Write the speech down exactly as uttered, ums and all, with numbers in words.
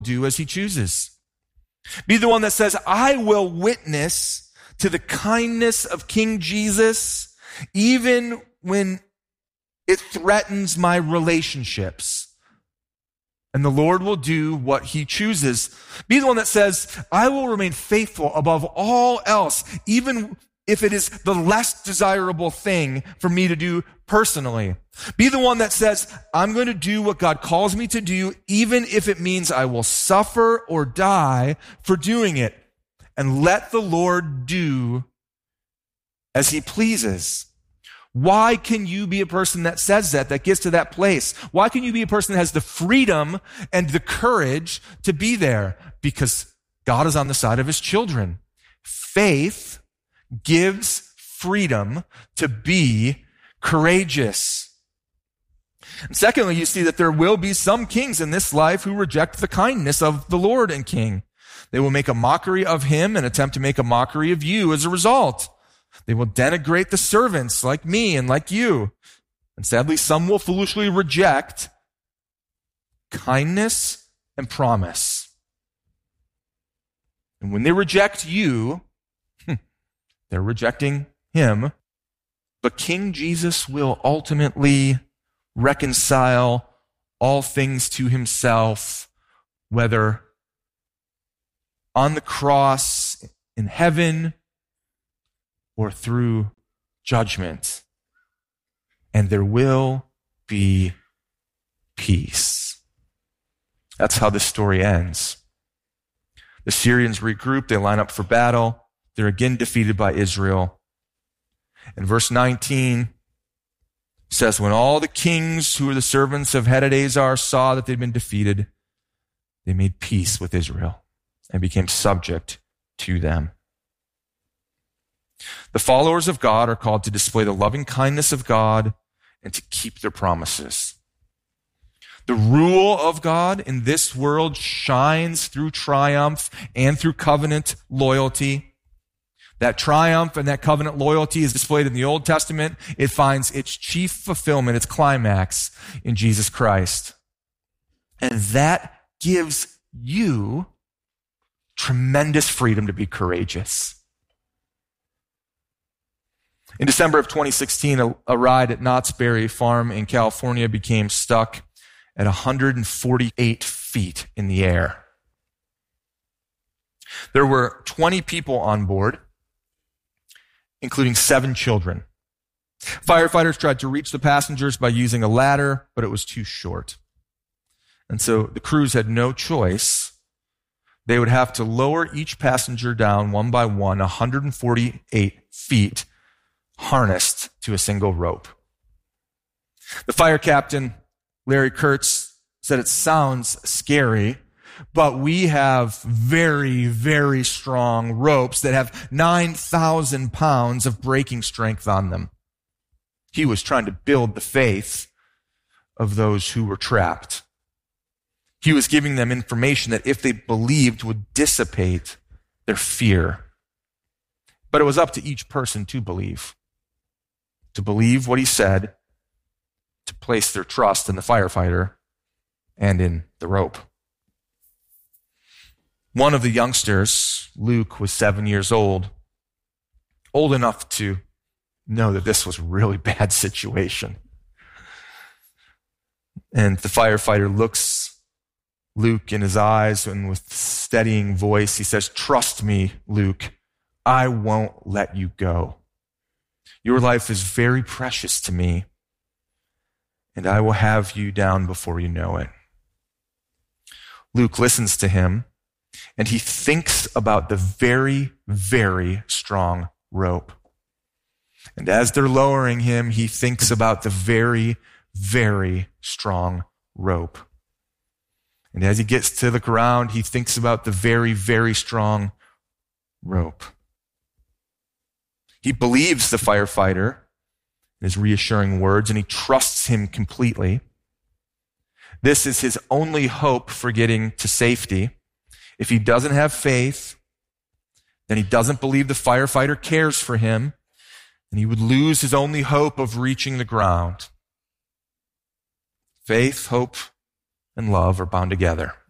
do as he chooses. Be the one that says, I will witness to the kindness of King Jesus, even when it threatens my relationships. And the Lord will do what he chooses. Be the one that says, I will remain faithful above all else, even if it is the less desirable thing for me to do personally. Be the one that says, I'm going to do what God calls me to do, even if it means I will suffer or die for doing it. And let the Lord do as he pleases. Why can you be a person that says that, that gets to that place? Why can you be a person that has the freedom and the courage to be there? Because God is on the side of his children. Faith gives freedom to be courageous. And secondly, you see that there will be some kings in this life who reject the kindness of the Lord and King. They will make a mockery of him and attempt to make a mockery of you as a result. They will denigrate the servants like me and like you. And sadly, some will foolishly reject kindness and promise. And when they reject you, they're rejecting him. But King Jesus will ultimately reconcile all things to himself, whether on the cross in heaven or through judgment. And there will be peace. That's how this story ends. The Syrians regroup, they line up for battle. They're again defeated by Israel. And verse nineteen says, when all the kings who were the servants of Hadadezar saw that they'd been defeated, they made peace with Israel and became subject to them. The followers of God are called to display the loving kindness of God and to keep their promises. The rule of God in this world shines through triumph and through covenant loyalty. That triumph and that covenant loyalty is displayed in the Old Testament. It finds its chief fulfillment, its climax in Jesus Christ. And that gives you tremendous freedom to be courageous. In December of twenty sixteen, a, a ride at Knott's Berry Farm in California became stuck at one hundred forty-eight feet in the air. There were twenty people on board, including seven children. Firefighters tried to reach the passengers by using a ladder, but it was too short. And so the crews had no choice. They would have to lower each passenger down one by one, one hundred forty-eight feet, harnessed to a single rope. The fire captain, Larry Kurtz, said it sounds scary, but we have very, very strong ropes that have nine thousand pounds of braking strength on them. He was trying to build the faith of those who were trapped. He was giving them information that, if they believed, would dissipate their fear. But it was up to each person to believe. To believe what he said, to place their trust in the firefighter and in the rope. One of the youngsters, Luke, was seven years old, old enough to know that this was a really bad situation. And the firefighter looks Luke in his eyes, and with steadying voice, he says, "Trust me, Luke, I won't let you go. Your life is very precious to me, and I will have you down before you know it." Luke listens to him, and he thinks about the very, very strong rope. And as they're lowering him, he thinks about the very, very strong rope. And as he gets to the ground, he thinks about the very, very strong rope. He believes the firefighter in his reassuring words, and he trusts him completely. This is his only hope for getting to safety. If he doesn't have faith, then he doesn't believe the firefighter cares for him, and he would lose his only hope of reaching the ground. Faith, hope, and love are bound together.